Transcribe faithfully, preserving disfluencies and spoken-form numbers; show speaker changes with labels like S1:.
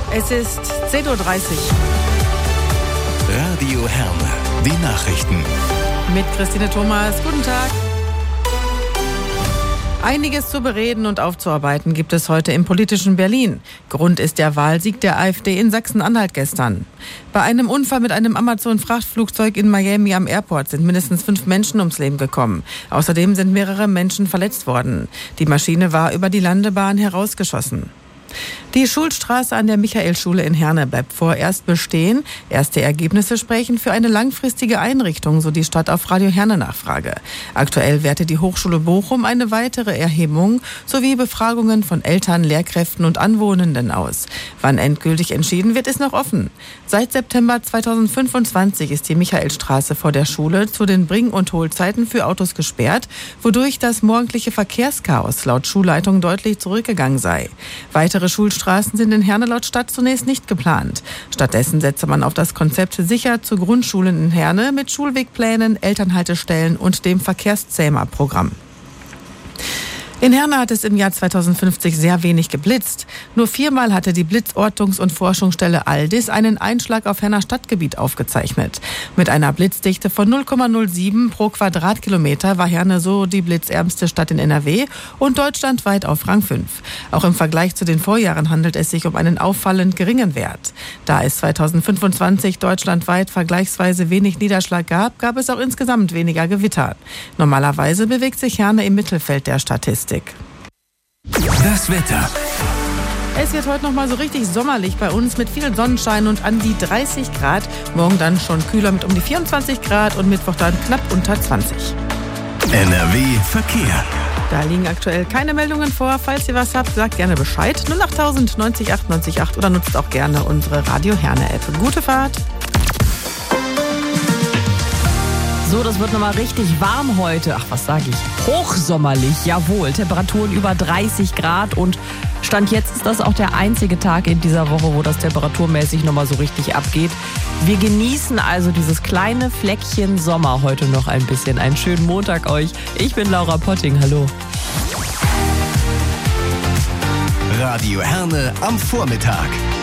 S1: Es ist zehn Uhr dreißig.
S2: Radio Herne, die Nachrichten.
S1: Mit Christine Thomas. Guten Tag. Einiges zu bereden und aufzuarbeiten gibt es heute im politischen Berlin. Grund ist der Wahlsieg der AfD in Sachsen-Anhalt gestern. Bei einem Unfall mit einem Amazon-Frachtflugzeug in Miami am Airport sind mindestens fünf Menschen ums Leben gekommen. Außerdem sind mehrere Menschen verletzt worden. Die Maschine war über die Landebahn herausgeschossen. Die Schulstraße an der Michaelschule in Herne bleibt vorerst bestehen. Erste Ergebnisse sprechen für eine langfristige Einrichtung, so die Stadt auf Radio Herne Nachfrage. Aktuell wertet die Hochschule Bochum eine weitere Erhebung sowie Befragungen von Eltern, Lehrkräften und Anwohnenden aus. Wann endgültig entschieden wird, ist noch offen. Seit September zweitausendfünfundzwanzig ist die Michaelstraße vor der Schule zu den Bring- und Hohlzeiten für Autos gesperrt, wodurch das morgendliche Verkehrschaos laut Schulleitung deutlich zurückgegangen sei. Weitere Schulstraßen sind in Herne laut Stadt zunächst nicht geplant. Stattdessen setze man auf das Konzept Sicher zu Grundschulen in Herne mit Schulwegplänen, Elternhaltestellen und dem Verkehrszähmer-Programm. In Herne hat es im Jahr zweitausendfünfzig sehr wenig geblitzt. Nur viermal hatte die Blitzortungs- und Forschungsstelle Aldis einen Einschlag auf Herner Stadtgebiet aufgezeichnet. Mit einer Blitzdichte von null Komma null sieben pro Quadratkilometer war Herne so die blitzärmste Stadt in N R W und deutschlandweit auf Rang fünf. Auch im Vergleich zu den Vorjahren handelt es sich um einen auffallend geringen Wert. Da es zweitausendfünfundzwanzig deutschlandweit vergleichsweise wenig Niederschlag gab, gab es auch insgesamt weniger Gewitter. Normalerweise bewegt sich Herne im Mittelfeld der Statistik.
S2: Das Wetter.
S1: Es wird heute noch mal so richtig sommerlich bei uns mit viel Sonnenschein und an die dreißig Grad. Morgen dann schon kühler mit um die vierundzwanzig Grad und Mittwoch dann knapp unter zwanzig.
S2: N R W Verkehr.
S1: Da liegen aktuell keine Meldungen vor. Falls ihr was habt, sagt gerne Bescheid. null achttausend neunzig acht neunzig acht oder nutzt auch gerne unsere Radio Herne App. Gute Fahrt.
S3: So, das wird nochmal richtig warm heute. Ach, was sage ich? Hochsommerlich, jawohl. Temperaturen über dreißig Grad und Stand jetzt ist das auch der einzige Tag in dieser Woche, wo das temperaturmäßig nochmal so richtig abgeht. Wir genießen also dieses kleine Fleckchen Sommer heute noch ein bisschen. Einen schönen Montag euch. Ich bin Laura Potting. Hallo.
S2: Radio Herne am Vormittag.